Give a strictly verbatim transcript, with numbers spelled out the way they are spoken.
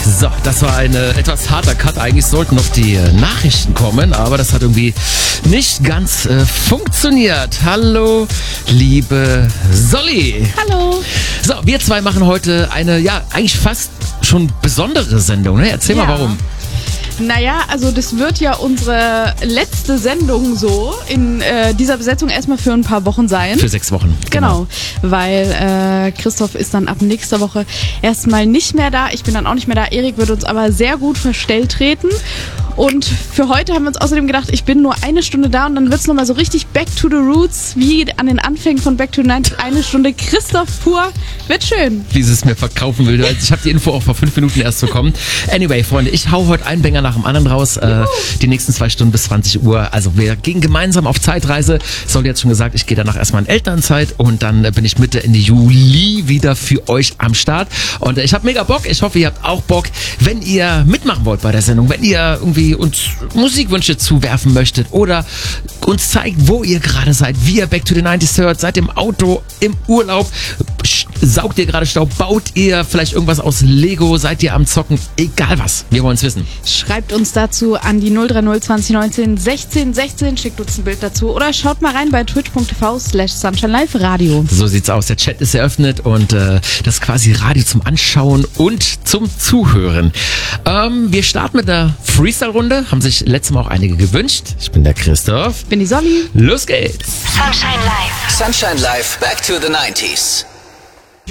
So, das war ein äh, etwas harter Cut. Eigentlich sollten noch die äh, Nachrichten kommen, aber das hat irgendwie nicht ganz äh, funktioniert. Hallo, liebe Solly. Hallo. So, wir zwei machen heute eine, ja, eigentlich fast schon besondere Sendung. Ne? Erzähl Ja. mal, warum. Naja, also das wird ja unsere letzte Sendung so in äh, dieser Besetzung erstmal für ein paar Wochen sein. Für sechs Wochen. Genau, weil äh, Christoph ist dann ab nächster Woche erstmal nicht mehr da. Ich bin dann auch nicht mehr da. Erik wird uns aber sehr gut verstellt treten. Und für heute haben wir uns außerdem gedacht, ich bin nur eine Stunde da und dann wird's nochmal so richtig back to the roots, wie an den Anfängen von Back to the nineties. Eine Stunde Christoph pur. Wird schön. Wie sie es mir verkaufen will. Ich habe die Info auch vor fünf Minuten erst bekommen. Anyway, Freunde, ich hau heute einen Banger nach dem anderen raus. Äh, die nächsten zwei Stunden bis zwanzig Uhr. Also wir gehen gemeinsam auf Zeitreise. Soll jetzt schon gesagt, ich gehe danach erstmal in Elternzeit und dann äh, bin ich Mitte Ende Juli wieder für euch am Start. Und äh, ich habe mega Bock. Ich hoffe, ihr habt auch Bock. Wenn ihr mitmachen wollt bei der Sendung, wenn ihr irgendwie uns Musikwünsche zuwerfen möchtet oder uns zeigt, wo ihr gerade seid, wie ihr Back to the nineties hört, seid im Auto, im Urlaub, saugt ihr gerade Staub, baut ihr vielleicht irgendwas aus Lego, seid ihr am Zocken, egal was, wir wollen es wissen. Schreibt uns dazu an die null drei null zwanzig neunzehn sechzehn sechzehn, schickt uns ein Bild dazu oder schaut mal rein bei twitch.tv slash Sunshine Live Radio. So sieht's aus, der Chat ist eröffnet und äh, das ist quasi Radio zum Anschauen und zum Zuhören. Ähm, wir starten mit einer Freestyle-Runde, haben sich letztes Mal auch einige gewünscht. Ich bin der Christoph. Bin die Solly. Los geht's! Sunshine Live. Sunshine Live, back to the nineties.